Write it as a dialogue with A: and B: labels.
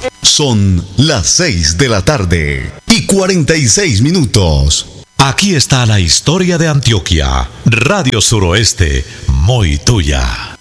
A: Son las 6 de la tarde y 46 minutos.
B: Aquí está la historia de Antioquia. Radio Suroeste, muy tuya.